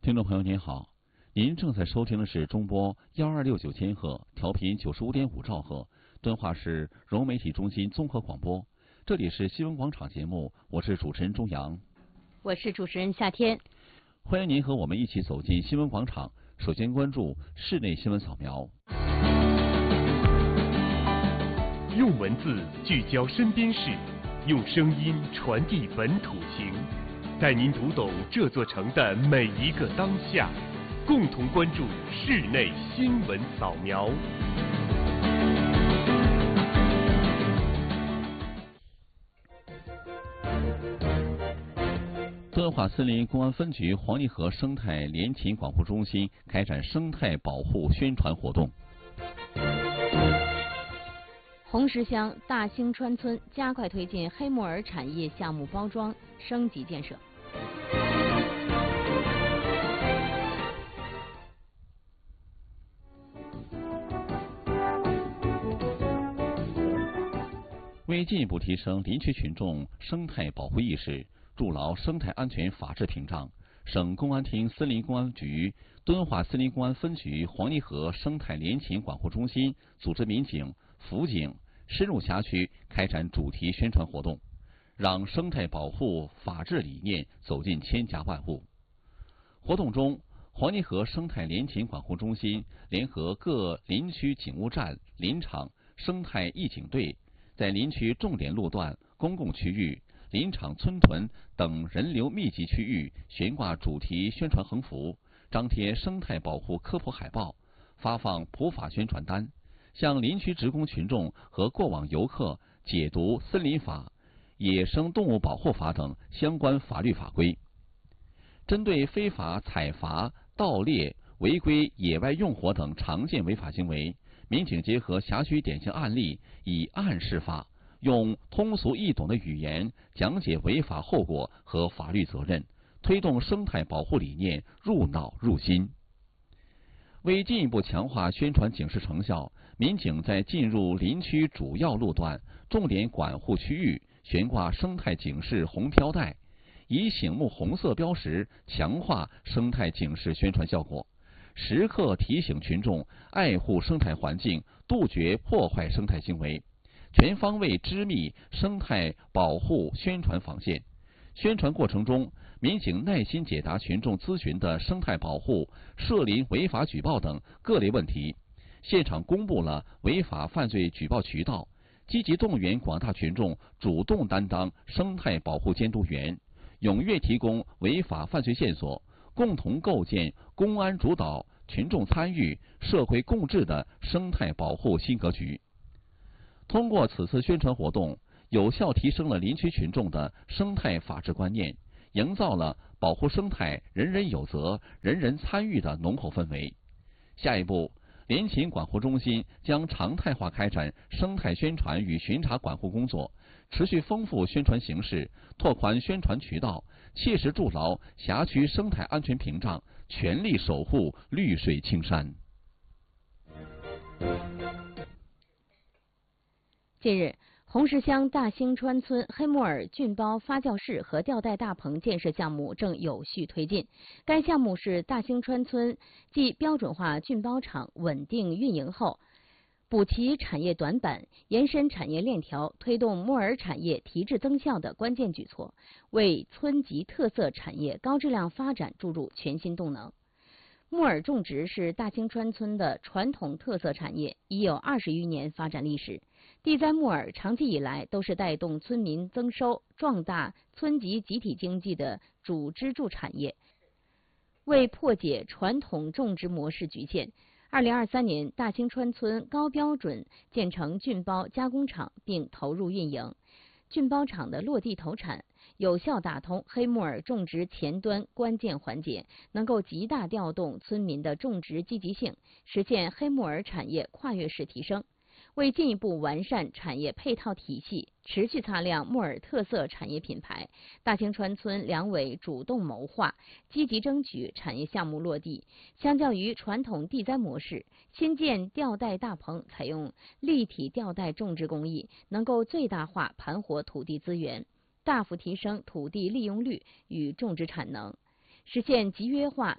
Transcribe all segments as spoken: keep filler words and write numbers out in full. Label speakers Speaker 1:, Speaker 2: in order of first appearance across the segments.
Speaker 1: 听众朋友您好，您正在收听的是中波幺二六九千赫，调频九十五点五兆赫，敦化市融媒体中心综合广播。这里是新闻广场节目，我是主持人钟阳，
Speaker 2: 我是主持人夏天。
Speaker 1: 欢迎您和我们一起走进新闻广场。首先关注室内新闻扫描。
Speaker 3: 用文字聚焦身边事，用声音传递本土情。带您读懂这座城的每一个当下，共同关注室内新闻扫描。
Speaker 1: 敦化森林公安分局黄泥河生态联勤广护中心开展生态保护宣传活动。
Speaker 2: 红石乡大兴川村加快推进黑木耳产业项目包装升级建设。
Speaker 1: 为进一步提升林区群众生态保护意识，筑牢生态安全法治屏障，省公安厅森林公安局敦化森林公安分局黄泥河生态联勤广护中心组织民警、辅警深入辖区开展主题宣传活动，让生态保护法治理念走进千家万户。活动中，黄泥河生态联勤广护中心联合各林区警务站、林场、生态义警队，在林区重点路段、公共区域、林场村屯等人流密集区域悬挂主题宣传横幅，张贴生态保护科普海报，发放普法宣传单，向林区职工群众和过往游客解读森林法、野生动物保护法等相关法律法规。针对非法采伐、盗猎、违规野外用火等常见违法行为，民警结合辖区典型案例，以案示法，用通俗易懂的语言讲解违法后果和法律责任，推动生态保护理念入脑入心。为进一步强化宣传警示成效，民警在进入林区主要路段、重点管护区域悬挂生态警示红标带，以醒目红色标识强化生态警示宣传效果，时刻提醒群众爱护生态环境，杜绝破坏生态行为，全方位织密生态保护宣传防线。宣传过程中，民警耐心解答群众咨询的生态保护、涉林违法举报等各类问题，现场公布了违法犯罪举报渠道，积极动员广大群众主动担当生态保护监督员，踊跃提供违法犯罪线索，共同构建公安主导、群众参与、社会共治的生态保护新格局。通过此次宣传活动，有效提升了林区群众的生态法治观念，营造了保护生态人人有责、人人参与的浓厚氛围。下一步，联勤管护中心将常态化开展生态宣传与巡查管护工作，持续丰富宣传形式，拓宽宣传渠道，切实筑牢辖区生态安全屏障，全力守护绿水青山。
Speaker 2: 近日，红石乡大兴川村黑木耳菌包发酵室和吊带大棚建设项目正有序推进。该项目是大兴川村继标准化菌包厂稳定运营后，补齐产业短板、延伸产业链条、推动木耳产业提质增效的关键举措，为村级特色产业高质量发展注入全新动能。木耳种植是大兴川村的传统特色产业，已有二十余年发展历史。地栽木耳长期以来都是带动村民增收、壮大村级集体经济的主支柱产业。为破解传统种植模式局限，二零二三年大兴川村高标准建成菌包加工厂并投入运营。菌包厂的落地投产，有效打通黑木耳种植前端关键环节，能够极大调动村民的种植积极性，实现黑木耳产业跨越式提升。为进一步完善产业配套体系，持续擦亮木耳特色产业品牌，大兴川村两委主动谋划，积极争取产业项目落地。相较于传统地栽模式，新建吊带大棚采用立体吊带种植工艺，能够最大化盘活土地资源，大幅提升土地利用率与种植产能，实现集约化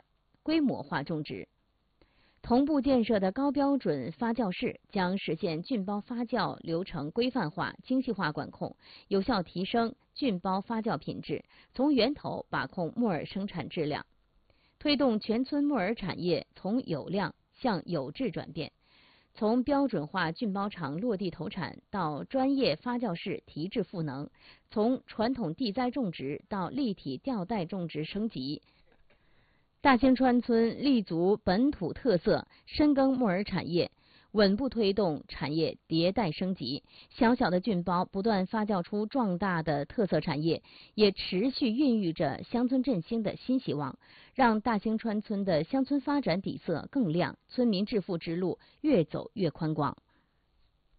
Speaker 2: 规模化种植。同步建设的高标准发酵室将实现菌包发酵流程规范化、精细化管控，有效提升菌包发酵品质，从源头把控木耳生产质量，推动全村木耳产业从有量向有质转变，从标准化菌包厂落地投产到专业发酵室提质赋能，从传统地栽种植到立体吊带种植升级。大兴川村立足本土特色，深耕木耳产业，稳步推动产业迭代升级。小小的菌包不断发酵出壮大的特色产业，也持续孕育着乡村振兴的新希望，让大兴川村的乡村发展底色更亮，村民致富之路越走越宽广。